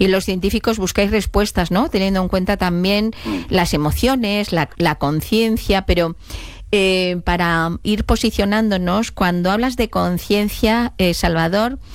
Y los científicos buscáis respuestas, ¿no? Teniendo en cuenta también las emociones, la conciencia, pero para ir posicionándonos, cuando hablas de conciencia, Salvador,